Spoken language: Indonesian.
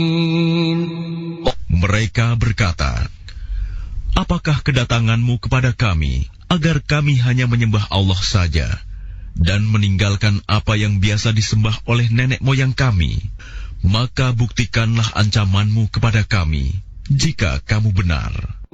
Mereka berkata, apakah kedatanganmu kepada kami agar kami hanya menyembah Allah saja dan meninggalkan apa yang biasa disembah oleh nenek moyang kami? Maka buktikanlah ancamanmu kepada kami jika kamu benar.